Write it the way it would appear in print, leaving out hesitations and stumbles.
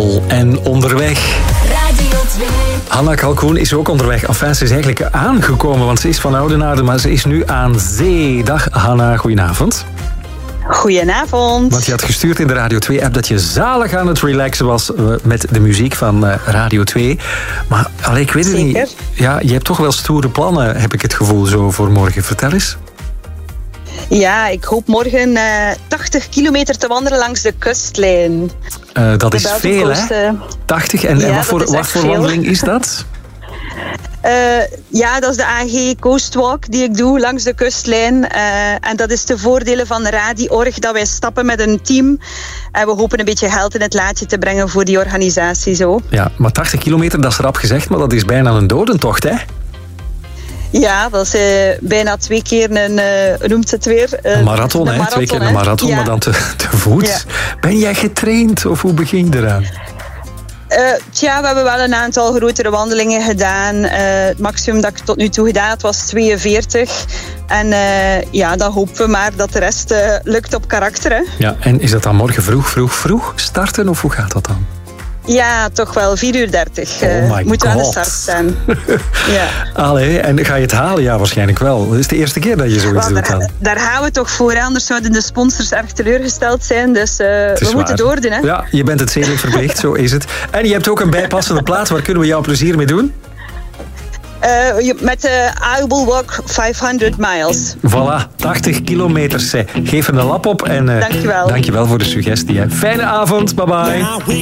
Abel en Onderweg. Radio 2. Hanna Kalkoen is ook onderweg. Enfin, ze is eigenlijk aangekomen, want ze is van Oudenaarde, maar ze is nu aan zee. Dag Hanna, goedenavond. Goedenavond. Want je had gestuurd in de Radio 2-app dat je zalig aan het relaxen was met de muziek van Radio 2. Maar ik weet het niet. Ja, je hebt toch wel stoere plannen, heb ik het gevoel, zo voor morgen. Vertel eens. Ja, ik hoop morgen 80 kilometer te wandelen langs de kustlijn. Dat is veel, hè? 80? En wat voor wandeling is dat? Ja, dat is de AG Coast Walk die ik doe langs de kustlijn. En dat is de voordelen van Radi-org, dat wij stappen met een team. En we hopen een beetje geld in het laadje te brengen voor die organisatie zo. Ja, maar 80 kilometer, dat is rap gezegd, maar dat is bijna een dodentocht, hè? Ja, dat is bijna 2 keer noemt het weer? Een marathon, hè? 2 keer een marathon, ja. Maar dan te voet. Ja. Ben jij getraind of hoe begin je eraan? We hebben wel een aantal grotere wandelingen gedaan. Het maximum dat ik tot nu toe gedaan had was 42. En dan hopen we maar dat de rest lukt op karakter. Hè? Ja, en is dat dan morgen vroeg starten of hoe gaat dat dan? Ja, toch wel. 4:30 moet aan de start staan. Ja. Allee, en ga je het halen? Ja, waarschijnlijk wel. Dat is de eerste keer dat je zoiets doet dan. Daar gaan we toch voor, anders zouden de sponsors erg teleurgesteld zijn. Dus we moeten doordoen. Hè? Ja, je bent het zedelijk verplicht, zo is het. En je hebt ook een bijpassende plaats. Waar kunnen we jouw plezier mee doen? Met de I Will Walk 500 miles. Voilà, 80 kilometer. Geef er een lap op en dankjewel. Dankjewel voor de suggestie. Hè. Fijne avond, bye bye.